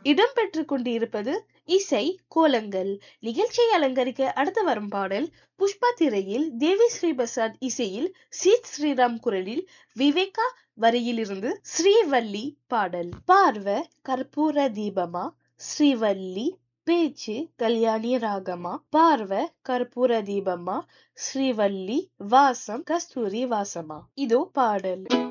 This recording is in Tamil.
இடம்பெற்றுக் கொண்டிருப்பது இசை கோலங்கள். நிகழ்ச்சியை அலங்கரிக்க அடுத்து வரும் பாடல் புஷ்பா திரையில் தேவி ஸ்ரீ பிரசாத் இசையில் சீத் ஸ்ரீராம் குரலில் விவேகா வரியிலிருந்து ஸ்ரீவள்ளி பாடல். பார்வ கற்பூர தீபமா ஸ்ரீவள்ளி பேச்சு கல்யாணி ராகமா பார்வ கற்பூர தீபமா ஸ்ரீவள்ளி வாசம் கஸ்தூரி வாசமா. இதோ பாடல்.